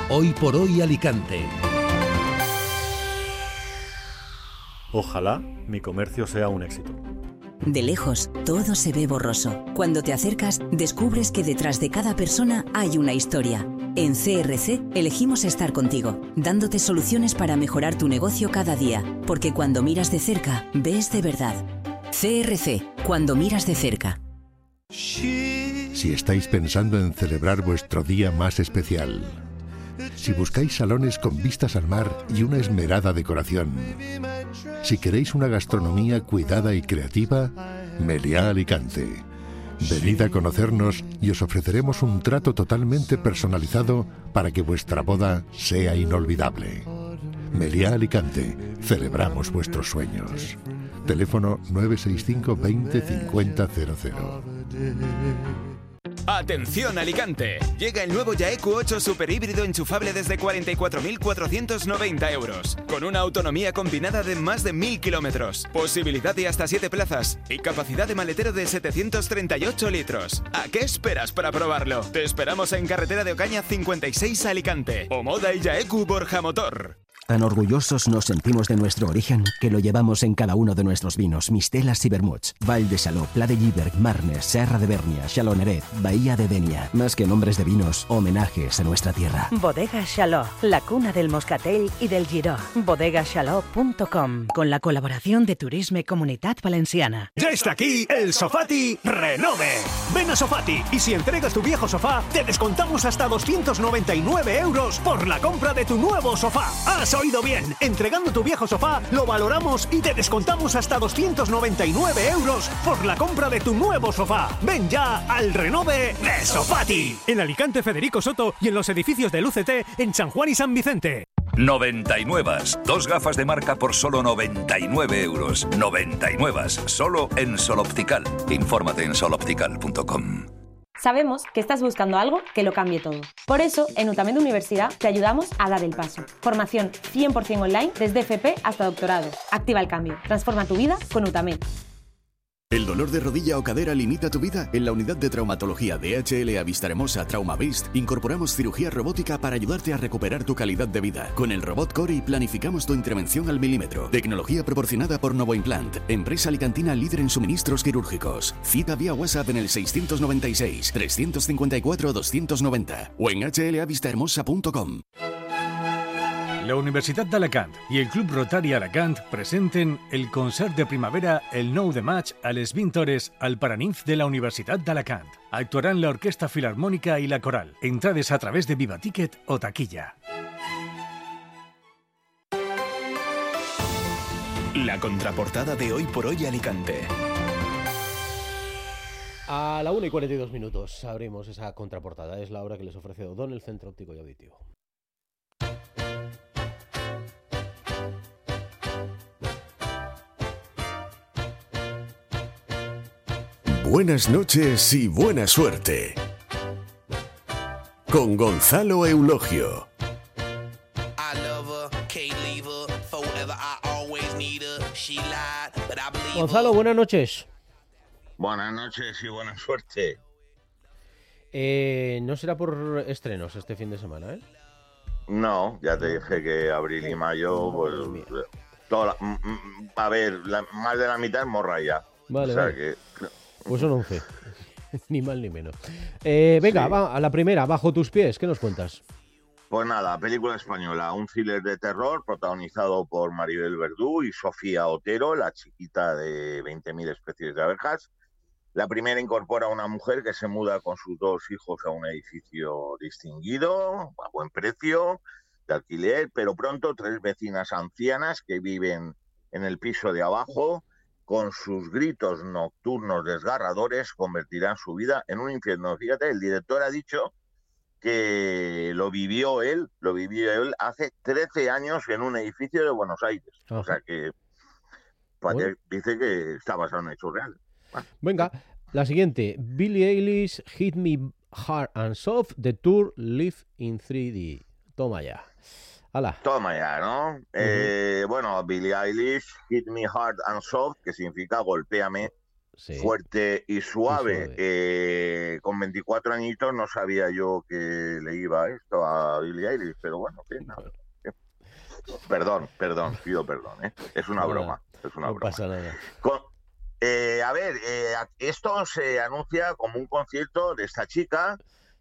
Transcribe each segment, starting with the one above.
Hoy por hoy Alicante. Ojalá mi comercio sea un éxito. De lejos, todo se ve borroso. Cuando te acercas, descubres que detrás de cada persona hay una historia. En CRC elegimos estar contigo, dándote soluciones para mejorar tu negocio cada día, porque cuando miras de cerca, ves de verdad. CRC, cuando miras de cerca. Si estáis pensando en celebrar vuestro día más especial, si buscáis salones con vistas al mar y una esmerada decoración, si queréis una gastronomía cuidada y creativa, Meliá Alicante. Venid a conocernos y os ofreceremos un trato totalmente personalizado para que vuestra boda sea inolvidable. Meliá Alicante, celebramos vuestros sueños. Teléfono 965 20 50 00. ¡Atención Alicante! Llega el nuevo Yaeku 8 super híbrido enchufable desde 44.490 euros, con una autonomía combinada de más de 1.000 kilómetros, posibilidad de hasta 7 plazas y capacidad de maletero de 738 litros. ¿A qué esperas para probarlo? Te esperamos en Carretera de Ocaña 56 Alicante o Moda y Yaeku Borja Motor. Tan orgullosos nos sentimos de nuestro origen que lo llevamos en cada uno de nuestros vinos, mistelas y vermuts. Val de Saló, Pla de Lliberg, Marnes, Serra de Bernia, Xaloneret, Bahía de Denia. Más que nombres de vinos, homenajes a nuestra tierra. Bodega Xaló, la cuna del moscatel y del giró. bodegaxaló.com, con la colaboración de Turisme Comunitat Valenciana. Ya está aquí el Sofati Renove. Ven a Sofati y si entregas tu viejo sofá, te descontamos hasta 299 euros por la compra de tu nuevo sofá. ¡Has oído bien! Entregando tu viejo sofá, lo valoramos y te descontamos hasta 299 euros por la compra de tu nuevo sofá. Ven ya al Renove de Sofati. En Alicante, Federico Soto y en los edificios del UCT en San Juan y San Vicente. 99. Dos gafas de marca por solo 99 euros. 99. Solo en Sol Optical. Infórmate en soloptical.com. Sabemos que estás buscando algo que lo cambie todo. Por eso, en Utamed Universidad te ayudamos a dar el paso. Formación 100% online desde FP hasta doctorado. Activa el cambio. Transforma tu vida con Utamed. ¿El dolor de rodilla o cadera limita tu vida? En la unidad de traumatología de HLA Vistahermosa TraumaVist incorporamos cirugía robótica para ayudarte a recuperar tu calidad de vida. Con el robot Cori planificamos tu intervención al milímetro. Tecnología proporcionada por Novoimplant, empresa alicantina líder en suministros quirúrgicos. Cita vía WhatsApp en el 696 354 290 o en hlavistahermosa.com. La Universitat d'Alacant i el Club Rotari Alacant presenten el concert de primavera el 9 de maig a les 20 hores al Paraninf de la Universitat d'Alacant. Actuaran la Orquesta Filarmònica i la Coral. Entrades a través de Viva Ticket o taquilla. La contraportada de Hoy por Hoy Alicante. A la 1:42 abrimos esa contraportada. Es la hora que les ofrece Odón, el Centro Óptico y Auditivo. Buenas noches y buena suerte. Con Gonzalo Eulogio. Gonzalo, buenas noches. Buenas noches y buena suerte. No será por estrenos este fin de semana, ¿eh? No, ya te dije que abril y mayo, pues a ver, más de la mitad es morra ya. Vale, o sea vale. que... Pues son 11. Ni mal ni menos. Venga, Sí. va a la primera, bajo tus pies. ¿Qué nos cuentas? Pues nada, película española, un thriller de terror protagonizado por Maribel Verdú y Sofía Otero, la chiquita de 20.000 especies de abejas. La primera incorpora a una mujer que se muda con sus 2 hijos a un edificio distinguido, a buen precio, de alquiler, pero pronto 3 vecinas ancianas que viven en el piso de abajo, con sus gritos nocturnos desgarradores, convertirán su vida en un infierno. Fíjate, el director ha dicho que lo vivió él hace 13 años en un edificio de Buenos Aires. Ajá. O sea que dice que está basado en hechos reales. Bueno. Venga, la siguiente. Billie Eilish, Hit Me Hard and Soft, The Tour Live in 3D. Toma ya. ¡Hala! Toma ya, ¿no? Bueno, Billie Eilish, Hit Me Hard and Soft, que significa golpéame fuerte y suave. Con 24 añitos no sabía yo que le iba esto a Billie Eilish, pero bueno, nada. Perdón, pido perdón, ¿eh? Es una broma. No pasa nada. Esto se anuncia como un concierto de esta chica,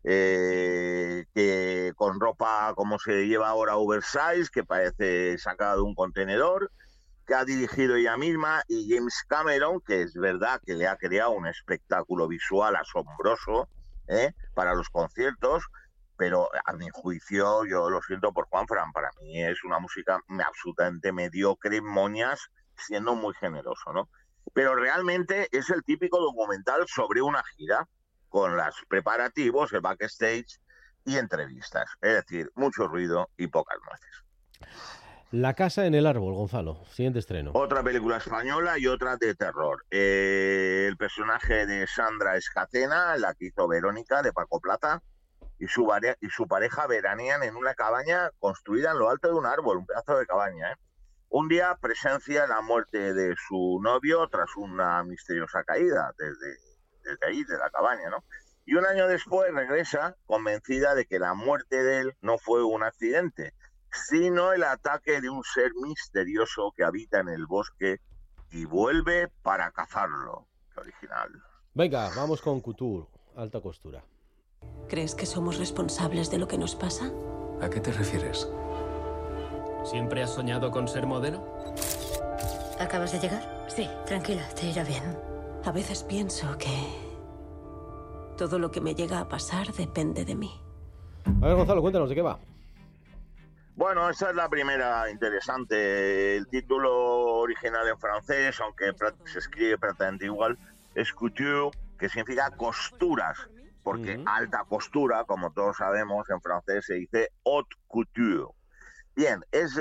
que con ropa como se lleva ahora oversize, que parece sacada de un contenedor, que ha dirigido ella misma, y James Cameron, que es verdad que le ha creado un espectáculo visual asombroso para los conciertos, pero a mi juicio, yo lo siento por Juanfran, para mí es una música absolutamente mediocre, moñas, siendo muy generoso, ¿no? Pero realmente es el típico documental sobre una gira, con los preparativos, el backstage y entrevistas. Es decir, mucho ruido y pocas nueces. La casa en el árbol, Gonzalo, siguiente estreno. Otra película española y otra de terror. El personaje de Sandra Escacena, la que hizo Verónica, de Paco Plaza, y su pareja veranean en una cabaña construida en lo alto de un árbol, un pedazo de cabaña, ¿eh? Un día presencia la muerte de su novio tras una misteriosa caída desde ahí, de la cabaña, ¿no? Y un año después regresa convencida de que la muerte de él no fue un accidente, sino el ataque de un ser misterioso que habita en el bosque y vuelve para cazarlo. Qué original. Venga, vamos con Couture, alta costura. ¿Crees que somos responsables de lo que nos pasa? ¿A qué te refieres? ¿Siempre has soñado con ser modelo? ¿Acabas de llegar? Sí. Tranquila, te irá bien. A veces pienso que todo lo que me llega a pasar depende de mí. A ver, Gonzalo, cuéntanos, ¿de qué va? Bueno, esta es la primera interesante. El título original en francés, aunque se escribe prácticamente igual, es Couture, que significa costuras, porque alta costura, como todos sabemos, en francés se dice haute couture. Bien, es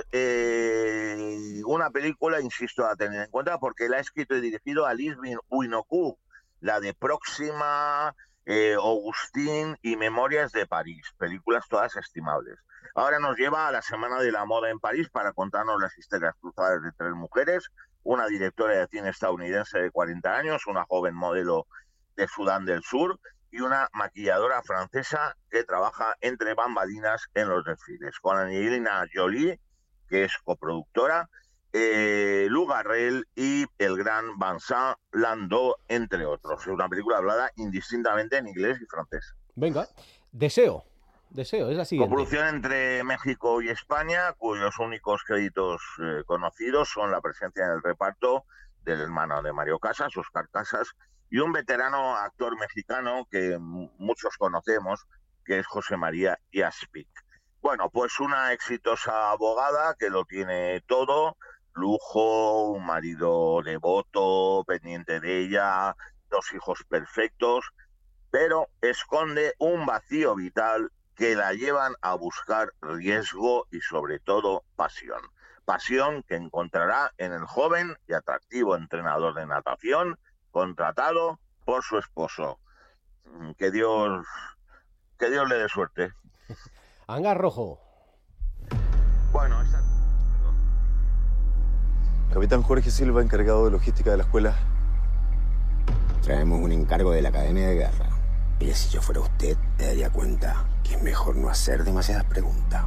una película, insisto, a tener en cuenta, porque la ha escrito y dirigido Alice Winocourt, la de Próxima, Augustín y Memorias de París, películas todas estimables. Ahora nos lleva a la Semana de la Moda en París para contarnos las historias cruzadas de tres mujeres, una directora de cine estadounidense de 40 años, una joven modelo de Sudán del Sur y una maquilladora francesa que trabaja entre bambalinas en los desfiles, con Angelina Jolie, que es coproductora, Lou Garrel y el gran Vincent Landau, entre otros. Es una película hablada indistintamente en inglés y francés. Venga, Deseo, es la siguiente. Coproducción entre México y España, cuyos únicos créditos conocidos son la presencia en el reparto del hermano de Mario Casas, Oscar Casas, y un veterano actor mexicano que muchos conocemos, que es José María Yaspic. Bueno, pues una exitosa abogada que lo tiene todo, lujo, un marido devoto, pendiente de ella, 2 hijos perfectos, pero esconde un vacío vital que la llevan a buscar riesgo y sobre todo pasión. Pasión que encontrará en el joven y atractivo entrenador de natación contratado por su esposo. Que Dios le dé suerte. Hangar Rojo. Bueno, Capitán Jorge Silva, encargado de logística de la escuela. Traemos un encargo de la Academia de Guerra. Mire, si yo fuera usted, me daría cuenta que es mejor no hacer demasiadas preguntas.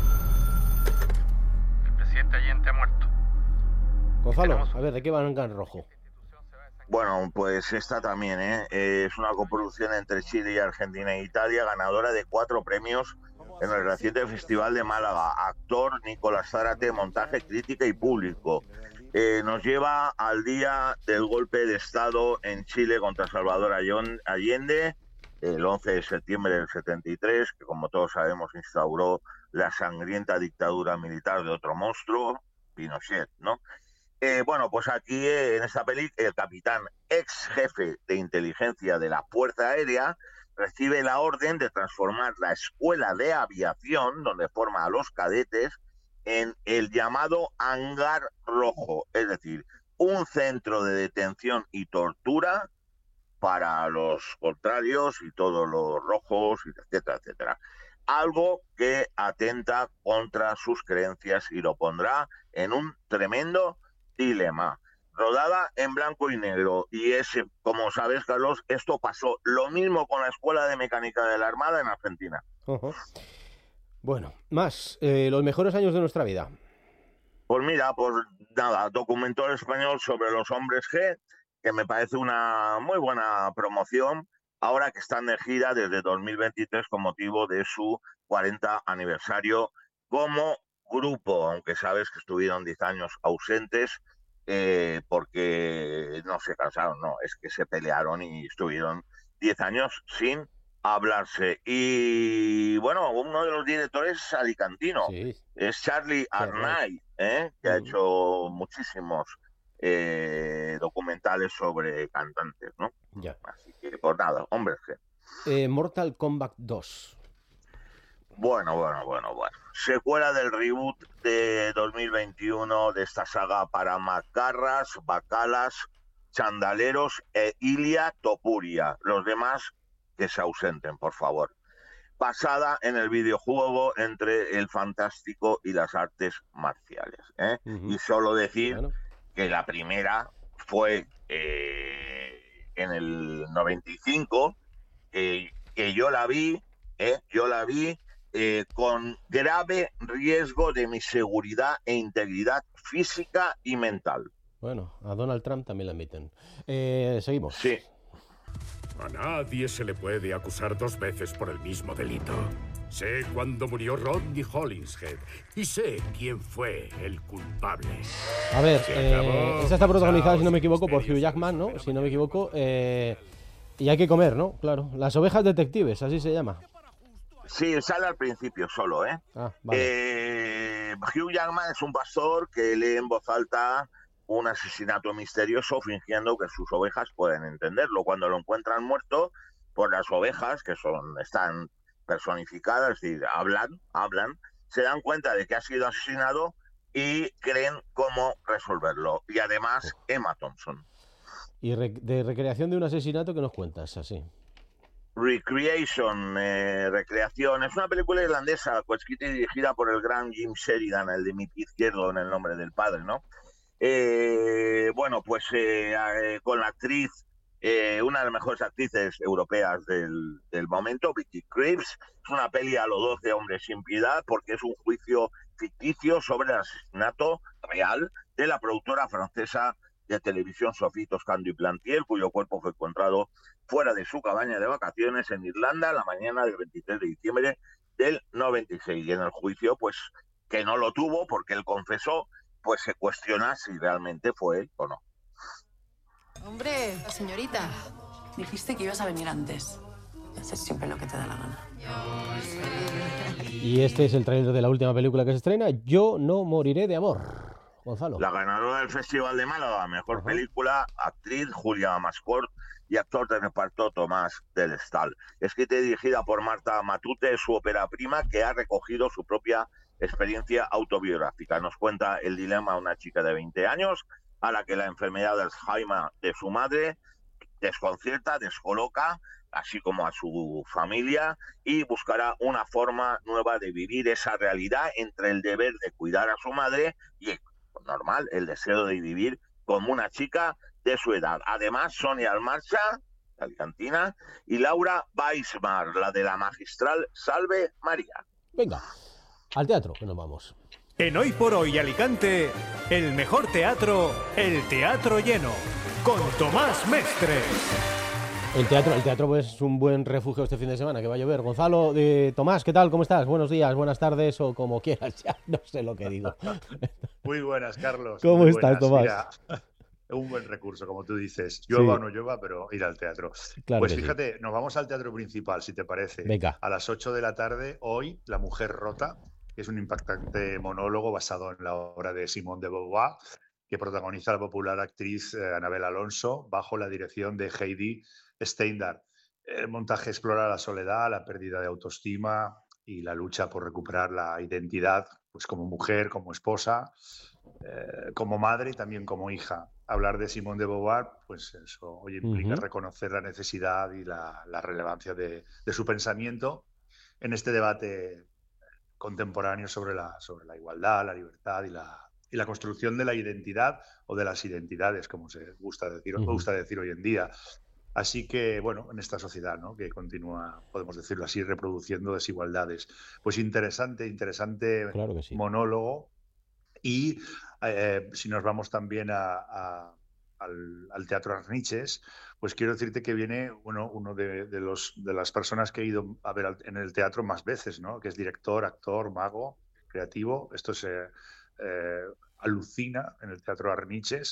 El presidente Allende ha muerto. Gonzalo, a ver, ¿de qué va Hangar Rojo? Bueno, pues esta también, es una coproducción entre Chile y Argentina e Italia, ganadora de 4 premios en el reciente Festival de Málaga. Actor Nicolás Zárate, montaje, crítica y público. Nos lleva al día del golpe de Estado en Chile contra Salvador Allende, el 11 de septiembre del 73, que como todos sabemos instauró la sangrienta dictadura militar de otro monstruo, Pinochet, ¿no? Bueno, pues aquí en esta peli el capitán ex jefe de inteligencia de la Fuerza Aérea recibe la orden de transformar la escuela de aviación, donde forma a los cadetes, en el llamado Hangar Rojo, es decir, un centro de detención y tortura para los contrarios y todos los rojos, etcétera, etcétera. Algo que atenta contra sus creencias y lo pondrá en un tremendo dilema. rodada en blanco y negro. Y como sabes, Carlos, esto pasó lo mismo con la Escuela de Mecánica de la Armada en Argentina. Bueno, más, los mejores años de nuestra vida. Pues mira, pues nada, documental español sobre los hombres G, que me parece una muy buena promoción, ahora que están de gira desde 2023 con motivo de su 40 aniversario como grupo, aunque sabes que estuvieron 10 años ausentes porque no se cansaron, no, es que se pelearon y estuvieron 10 años sin hablarse. Y bueno, uno de los directores es alicantino, es Charlie Arnaiz, que ha hecho muchísimos documentales sobre cantantes, ¿no? Ya. Así que, pues nada, hombres que... Mortal Kombat 2. Bueno. Secuela del reboot de 2021 de esta saga para macarras, bacalas, chandaleros e Ilia Topuria. Los demás que se ausenten, por favor. Basada en el videojuego entre el fantástico y las artes marciales. Y solo decir que la primera fue en el 95, que yo la vi, con grave riesgo de mi seguridad e integridad física y mental. Bueno, a Donald Trump también la admiten. Seguimos. Sí. A nadie se le puede acusar 2 veces por el mismo delito. Sé cuándo murió Rodney Hollingshead y sé quién fue el culpable. A ver, esta está protagonizada, si no me equivoco, por Hugh Jackman, ¿no? Si no me equivoco. Y hay que comer, ¿no? Claro. Las ovejas detectives, así se llama. Sí, sale al principio solo, Vale. Hugh Jackman es un pastor que lee en voz alta un asesinato misterioso fingiendo que sus ovejas pueden entenderlo. Cuando lo encuentran muerto, pues las ovejas, que están personificadas, es decir, hablan, se dan cuenta de que ha sido asesinado y creen cómo resolverlo. Y además, Emma Thompson. Y de recreación de un asesinato, ¿qué nos cuentas? Así. Recreation, recreación, es una película irlandesa, coescrita y dirigida por el gran Jim Sheridan, el de mi pie izquierdo en El nombre del padre, ¿no? Con la actriz, una de las mejores actrices europeas del momento, Vicky Krieps. Es una peli a los 12 hombres sin piedad, porque es un juicio ficticio sobre el asesinato real de la productora francesa de televisión Sophie Toscan-du-Plantier, cuyo cuerpo fue encontrado fuera de su cabaña de vacaciones en Irlanda la mañana del 23 de diciembre del 96. Y en el juicio, pues, que no lo tuvo porque él confesó, pues se cuestiona si realmente fue él o no. Hombre, señorita, dijiste que ibas a venir antes. Haces siempre lo que te da la gana. Y este es el tráiler de la última película que se estrena, Yo no moriré de amor. Gonzalo. La ganadora del Festival de Málaga, mejor película, actriz Julia Mascort y actor de reparto Tomás del Estal. Escrita y dirigida por Marta Matute, es su ópera prima que ha recogido su propia experiencia autobiográfica. Nos cuenta el dilema de una chica de 20 años a la que la enfermedad de Alzheimer de su madre desconcierta, descoloca, así como a su familia, y buscará una forma nueva de vivir esa realidad entre el deber de cuidar a su madre y normal, el deseo de vivir como una chica de su edad. Además, Sonia Almarcha, alicantina, y Laura Weismar, la de la magistral Salve María. Venga, al teatro, que nos vamos. En Hoy por Hoy Alicante, el mejor teatro, el Teatro Lleno, con Tomás Mestre. El teatro pues, es un buen refugio este fin de semana, que va a llover. Gonzalo, Tomás, ¿qué tal? ¿Cómo estás? Buenos días, buenas tardes o como quieras, ya no sé lo que digo. Muy buenas, Carlos. ¿Cómo muy estás, buenas. Tomás? Mira, un buen recurso, como tú dices. Llueva o no llueva, pero ir al teatro. Claro pues que fíjate, nos vamos al teatro principal, si te parece. Venga. A las 8 de la tarde, hoy, La mujer rota, que es un impactante monólogo basado en la obra de Simone de Beauvoir, que protagoniza la popular actriz Anabel Alonso, bajo la dirección de Heidi Steindar. El montaje explora la soledad, la pérdida de autoestima y la lucha por recuperar la identidad, pues como mujer, como esposa, como madre y también como hija. Hablar de Simone de Beauvoir, pues eso hoy implica reconocer la necesidad y la relevancia de su pensamiento en este debate contemporáneo sobre la igualdad, la libertad y la construcción de la identidad o de las identidades, como se gusta decir hoy en día. Así que, bueno, en esta sociedad, ¿no?, que continúa, podemos decirlo así, reproduciendo desigualdades. Pues interesante claro que sí. monólogo. Y si nos vamos también al Teatro Arniches, pues quiero decirte que viene uno de las personas que he ido a ver en el teatro más veces, ¿no?, que es director, actor, mago, creativo. Esto se alucina en el Teatro Arniches.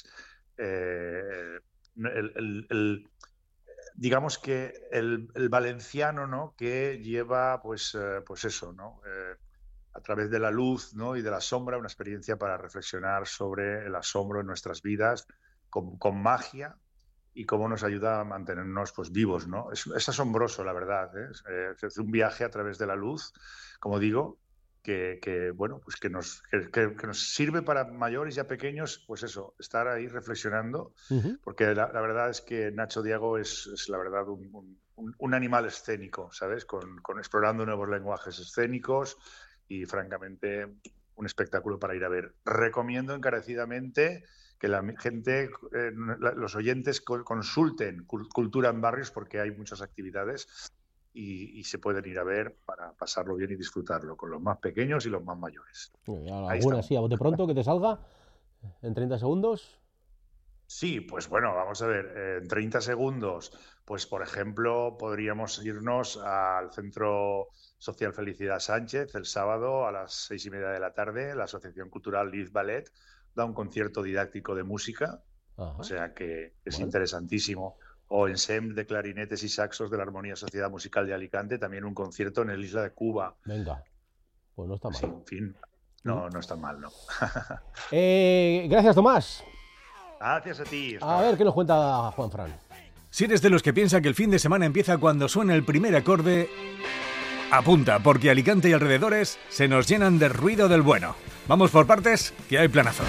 Digamos que el valenciano, ¿no?, que lleva pues eso, ¿no?, a través de la luz, ¿no?, y de la sombra, una experiencia para reflexionar sobre el asombro en nuestras vidas con magia y cómo nos ayuda a mantenernos pues vivos, ¿no? Es asombroso, la verdad, ¿eh? Es un viaje a través de la luz, como digo, que bueno, pues que nos sirve para mayores y a pequeños, pues eso, estar ahí reflexionando, porque la verdad es que Nacho Diago es la verdad un animal escénico, ¿sabes? Con explorando nuevos lenguajes escénicos y francamente un espectáculo para ir a ver. Recomiendo encarecidamente que la gente, los oyentes consulten Cultura en Barrios, porque hay muchas actividades y se pueden ir a ver para pasarlo bien y disfrutarlo con los más pequeños y los más mayores. ¿Alguna así a bote pronto que te salga en 30 segundos? Sí, pues bueno, vamos a ver, en 30 segundos, pues por ejemplo, podríamos irnos al Centro Social Felicidad Sánchez el sábado a las 6:30 de la tarde. La Asociación Cultural Liz Ballet da un concierto didáctico de música, o sea que es interesantísimo. O en SEM de clarinetes y saxos de la Armonía Sociedad Musical de Alicante, también un concierto en el Isla de Cuba. Venga, pues no está mal. Sí, en fin, no está mal, ¿no? Gracias, Tomás. Gracias a ti. A ver qué nos cuenta Juanfran. Si eres de los que piensa que el fin de semana empieza cuando suena el primer acorde, apunta, porque Alicante y alrededores se nos llenan de ruido del bueno. Vamos por partes, que hay planazos.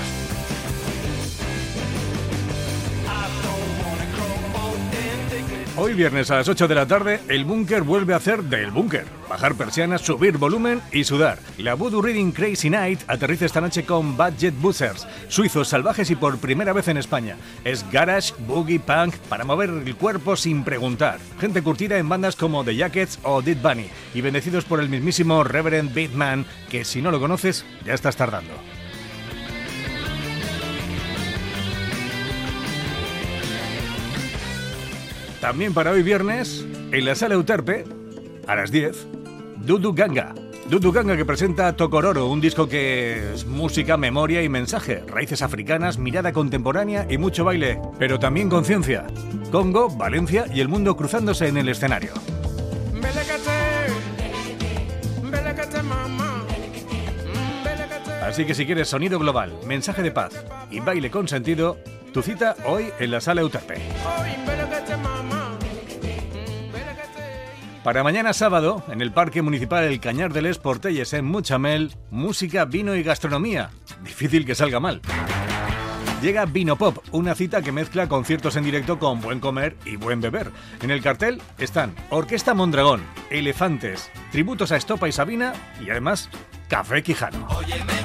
Hoy viernes a las 8 de la tarde, el Búnker vuelve a hacer del Búnker. Bajar persianas, subir volumen y sudar. La Voodoo Reading Crazy Night aterriza esta noche con Budget Buzzers, suizos salvajes y por primera vez en España. Es garage, boogie, punk, para mover el cuerpo sin preguntar. Gente curtida en bandas como The Jackets o Dead Bunny y bendecidos por el mismísimo Reverend Bateman, que si no lo conoces, ya estás tardando. También para hoy viernes, en la Sala Euterpe, a las 10, Dudu Ganga. Dudu Ganga, que presenta Tokororo, un disco que es música, memoria y mensaje, raíces africanas, mirada contemporánea y mucho baile, pero también conciencia. Congo, Valencia y el mundo cruzándose en el escenario. Así que si quieres sonido global, mensaje de paz y baile con sentido, tu cita hoy en la Sala Euterpe. Para mañana sábado, en el Parque Municipal El Cañar de les Portelles en Muchamel, música, vino y gastronomía. Difícil que salga mal. Llega Vino Pop, una cita que mezcla conciertos en directo con buen comer y buen beber. En el cartel están Orquesta Mondragón, Elefantes, tributos a Estopa y Sabina y además Café Quijano.